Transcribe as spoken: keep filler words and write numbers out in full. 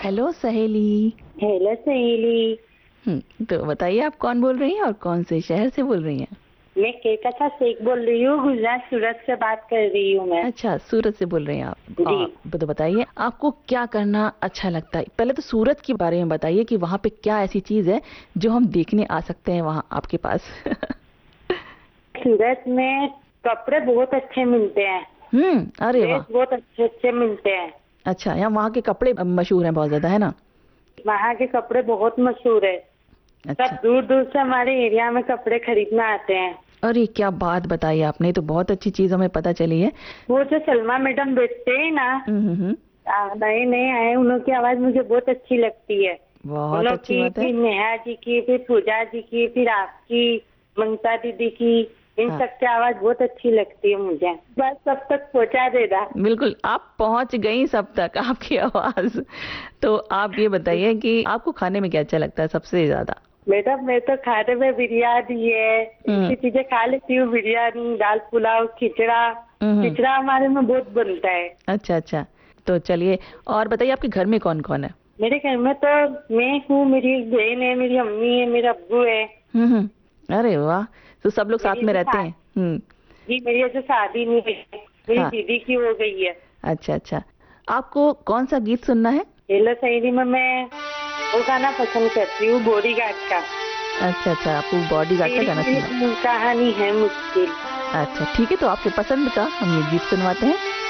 Hello सहेली। Hello सहेली। हम्म तो बताइए आप कौन बोल रही हैं और कौन से शहर से बोल रही हैं? मैं केकथा शेख बोल रही हूँ, गुजरात सूरत से बात कर रही हूँ मैं। अच्छा, सूरत से बोल रही हैं आप। जी। आप तो बताइए आपको क्या करना अच्छा लगता है। पहले तो सूरत के बारे में बताइए कि वहाँ पे क्या ऐसी चीज है जो हम देखने आ सकते हैं वहाँ आपके पास। सूरत में कपड़े बहुत अच्छे मिलते हैं। हम्म अरे ड्रेस वाह। बहुत अच्छे अच्छे मिलते हैं। अच्छा, यहाँ वहाँ के कपड़े मशहूर हैं बहुत ज्यादा, है ना? वहाँ के कपड़े बहुत मशहूर है। अच्छा। सब दूर दूर से हमारे एरिया में कपड़े खरीदने आते हैं। अरे क्या बात बताई आपने, तो बहुत अच्छी चीज हमें पता चली है। वो जो सलमा मैडम बेचते हैं ना, हम्म हम्म। नए नए आए, उनकी आवाज मुझे बहुत अच्छी लगती है। बहुत अच्छी उनकी, बात है। फिर नेहा जी की, फिर पूजा जी की, फिर आपकी, ममता दीदी की, इन हाँ सब की आवाज बहुत अच्छी लगती है मुझे। बस सब तक पहुंचा देना। बिल्कुल, आप पहुंच गई सब तक आपकी आवाज। तो आप ये बताइए कि आपको खाने में क्या अच्छा लगता है सबसे ज्यादा? मैडम मैं तो खाने में बिरयानी है, हम्म ऐसी चीजें खा लेती हूँ। बिरयानी, दाल पुलाव, खिचड़ा। हम्म। खिचड़ा हमारे में बहुत बनता है। अच्छा अच्छा। तो चलिए, और बताइए आपके घर में कौन कौन है? मेरे घर में तो मैं हूँ, मेरी एक बहन है, मेरी अम्मी है, मेरा अब्बू है। हम्म हम्म। अरे वाह, तो सब लोग साथ मेरी में जो रहते शा- हैं। हम्म। जी, मेरी जो शादी नहीं हुई है, मेरी हाँ। दीदी की हो गई है। अच्छा अच्छा। आपको कौन सा गीत सुनना है? हेलो सहेली में मैं वो गाना पसंद करती हूँ, बॉडीगार्ड का। अच्छा अच्छा, आपको बॉडीगार्ड का तेरी गाना सुनना है। कहानी है मुश्किल। अच्छा ठीक है, तो आपके पसंद का हम ये गीत सुनवाते हैं।